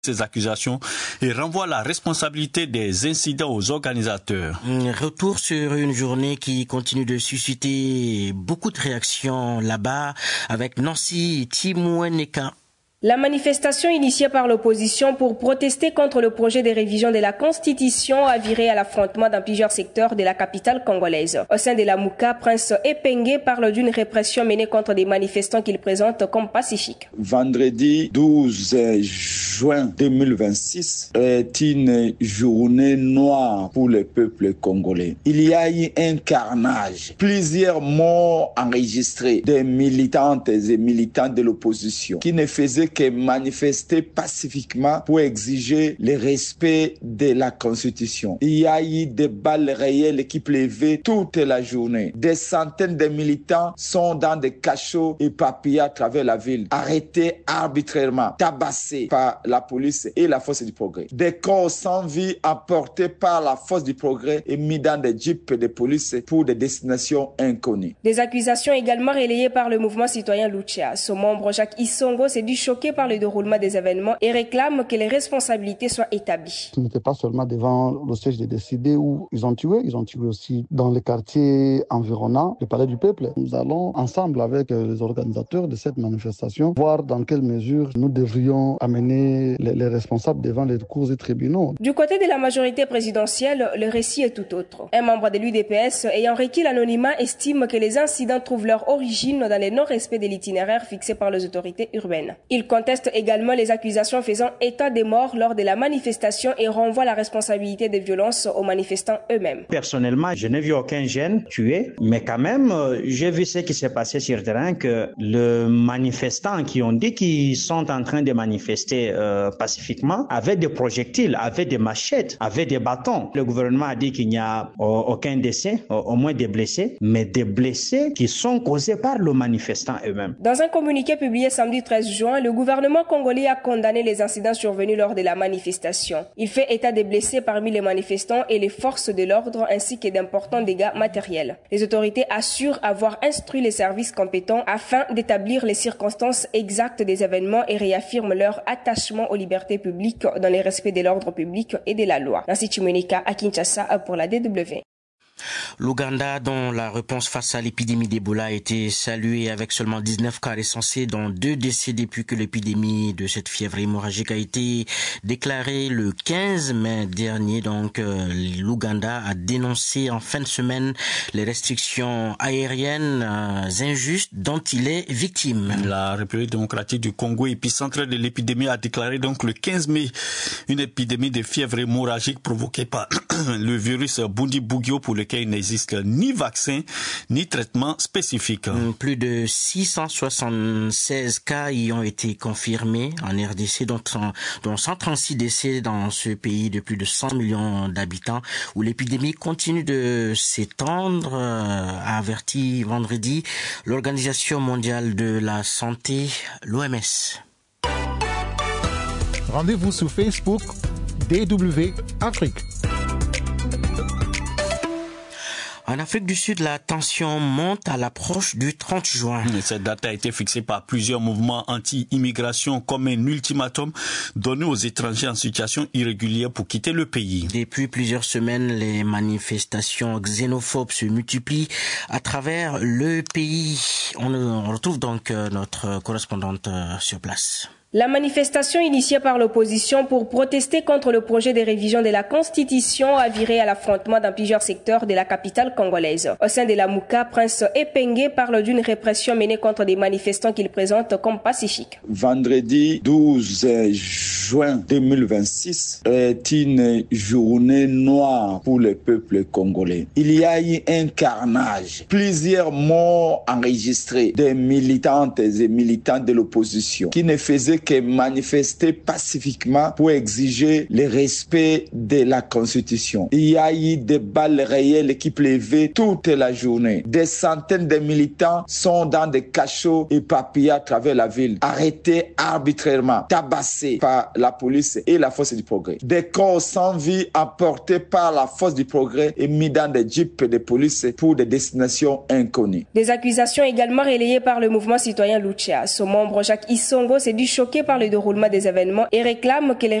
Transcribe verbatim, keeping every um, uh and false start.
ces accusations et renvoie la responsabilité des incidents aux organisateurs. Retour sur une journée qui continue de susciter beaucoup de réactions là-bas avec Nancy Timoueneka. La manifestation initiée par l'opposition pour protester contre le projet de révision de la Constitution a viré à l'affrontement dans plusieurs secteurs de la capitale congolaise. Au sein de la Mouka, Prince Epengue parle d'une répression menée contre des manifestants qu'il présente comme pacifiques. Vendredi douze juin deux mille vingt-six est une journée noire pour le peuple congolais. Il y a eu un carnage, plusieurs morts enregistrés des militantes et militants de l'opposition qui ne faisaient que manifester pacifiquement pour exiger le respect de la Constitution. Il y a eu des balles réelles qui pleuvaient toute la journée. Des centaines de militants sont dans des cachots éparpillés à travers la ville, arrêtés arbitrairement, tabassés par la police et la force du progrès. Des corps sans vie apportés par la force du progrès et mis dans des jeeps de police pour des destinations inconnues. Des accusations également relayées par le mouvement citoyen Lucha. Son membre Jacques Isongo s'est dit choqué par le déroulement des événements et réclame que les responsabilités soient établies. Ce n'était pas seulement devant le siège de Décidé où ils ont tué, ils ont tué aussi dans les quartiers environnants le Palais du Peuple. Nous allons ensemble avec les organisateurs de cette manifestation voir dans quelle mesure nous devrions amener les, les responsables devant les cours et tribunaux. Du côté de la majorité présidentielle, le récit est tout autre. Un membre de l'U D P S ayant requis l'anonymat estime que les incidents trouvent leur origine dans le non-respect de l'itinéraire fixé par les autorités urbaines. Il conteste également les accusations faisant état des morts lors de la manifestation et renvoie la responsabilité des violences aux manifestants eux-mêmes. Personnellement, je n'ai vu aucun jeune tué, mais quand même, j'ai vu ce qui s'est passé sur le terrain, que les manifestants qui ont dit qu'ils sont en train de manifester euh, pacifiquement avaient des projectiles, avaient des machettes, avaient des bâtons. Le gouvernement a dit qu'il n'y a euh, aucun décès, euh, au moins des blessés, mais des blessés qui sont causés par les manifestants eux-mêmes. Dans un communiqué publié samedi treize juin, le gouvernement congolais a condamné les incidents survenus lors de la manifestation. Il fait état des blessés parmi les manifestants et les forces de l'ordre ainsi que d'importants dégâts matériels. Les autorités assurent avoir instruit les services compétents afin d'établir les circonstances exactes des événements et réaffirment leur attachement aux libertés publiques dans le respect de l'ordre public et de la loi. Nancy Timoueneka à Kinshasa pour la D W. L'Ouganda, dont la réponse face à l'épidémie d'Ebola a été saluée avec seulement dix-neuf cas recensés, dont deux décès depuis que l'épidémie de cette fièvre hémorragique a été déclarée le quinze mai dernier. Donc, euh, l'Ouganda a dénoncé en fin de semaine les restrictions aériennes euh, injustes dont il est victime. La République démocratique du Congo, épicentre de l'épidémie, a déclaré donc le quinze mai une épidémie de fièvre hémorragique provoquée par le virus Bundibugyo pour lequel il n'existe ni vaccin ni traitement spécifique. Plus de six cent soixante-seize cas y ont été confirmés en R D C, dont, dont cent trente-six décès dans ce pays de plus de cent millions d'habitants, où l'épidémie continue de s'étendre, a averti vendredi l'Organisation mondiale de la santé, l'O M S. Rendez-vous sur Facebook D W Afrique. En Afrique du Sud, la tension monte à l'approche du trente juin. Cette date a été fixée par plusieurs mouvements anti-immigration comme un ultimatum donné aux étrangers en situation irrégulière pour quitter le pays. Depuis plusieurs semaines, les manifestations xénophobes se multiplient à travers le pays. On retrouve donc notre correspondante sur place. La manifestation initiée par l'opposition pour protester contre le projet de révision de la Constitution a viré à l'affrontement dans plusieurs secteurs de la capitale congolaise. Au sein de la Mouka, Prince Epengue parle d'une répression menée contre des manifestants qu'il présente comme pacifiques. Vendredi douze juin deux mille vingt-six est une journée noire pour le peuple congolais. Il y a eu un carnage, plusieurs morts enregistrés des militantes et militants de l'opposition qui ne faisaient que manifester pacifiquement pour exiger le respect de la Constitution. Il y a eu des balles réelles qui pleuvaient toute la journée. Des centaines de militants sont dans des cachots éparpillés à travers la ville, arrêtés arbitrairement, tabassés par la police et la force du progrès. Des corps sans vie apportés par la force du progrès et mis dans des jeeps de police pour des destinations inconnues. Des accusations également relayées par le mouvement citoyen Lucha. Son membre Jacques Isongo s'est dit choqué choqués par le déroulement des événements et réclament que les